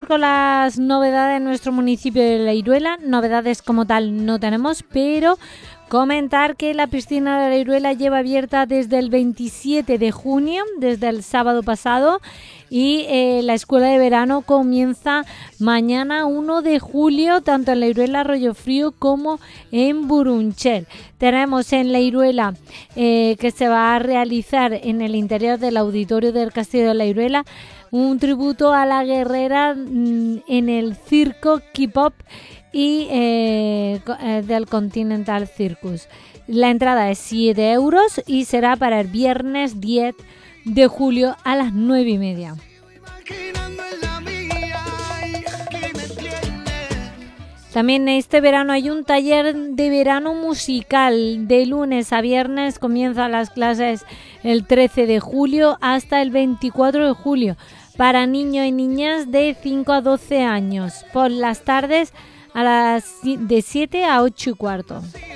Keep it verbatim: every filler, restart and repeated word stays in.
con las novedades en nuestro municipio de La Iruela. Novedades como tal no tenemos, pero comentar que la piscina de La Iruela lleva abierta desde el veintisiete de junio, desde el sábado pasado, y eh, la escuela de verano comienza mañana uno de julio, tanto en La Iruela, Arroyo Frío, como en Burunchel. Tenemos en La Iruela eh, que se va a realizar en el interior del auditorio del Castillo de La Iruela un tributo a la guerrera mm, en el circo K-pop y eh, del Continental Circus. La entrada es siete euros y será para el viernes diez de julio a las nueve y media. También este verano hay un taller de verano musical. De lunes a viernes comienzan las clases el trece de julio hasta el veinticuatro de julio para niños y niñas de cinco a doce años. Por las tardes a las de siete a ocho y cuarto.